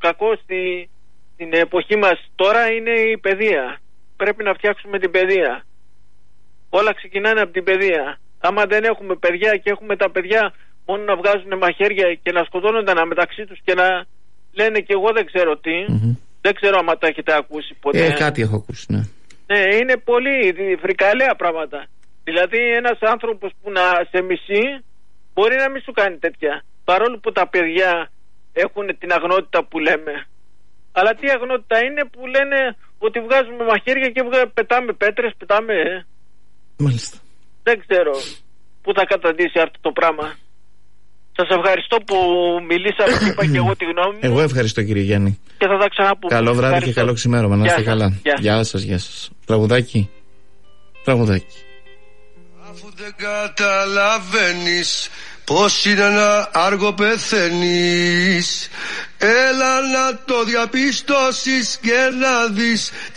κακό στην εποχή μας τώρα είναι η παιδεία. Πρέπει να φτιάξουμε την παιδεία. Όλα ξεκινάνε από την παιδεία. Άμα δεν έχουμε παιδιά και έχουμε τα παιδιά μόνο να βγάζουν μαχαίρια και να σκοτώνονται μεταξύ τους και να λένε και εγώ δεν ξέρω τι. Δεν ξέρω άμα τα έχετε ακούσει ποτέ. Κάτι έχω ακούσει, ναι. Ναι, είναι πολύ φρικαλαία πράγματα. Δηλαδή ένας άνθρωπος που να σε μισεί μπορεί να μην σου κάνει τέτοια. Παρόλο που τα παιδιά έχουν την αγνότητα που λέμε. Αλλά τι αγνότητα είναι που λένε ότι βγάζουμε μαχαίρια και πετάμε πέτρες, πετάμε. Μάλιστα. Δεν ξέρω πού θα καταντήσει αυτό το πράγμα. Σας ευχαριστώ που μιλήσατε και είπα και εγώ τη γνώμη μου. Εγώ ευχαριστώ, κύριε Γιάννη. Και θα τα ξαναπούμε. Καλό βράδυ. Ευχαριστώ. Και καλό ξημέρωμα. Να είστε καλά. Γεια σας, γεια σας. Τραγουδάκι. Αφού δεν καταλαβαίνεις πως είναι να άργο πεθαίνεις, έλα να το διαπιστώσεις και να δεις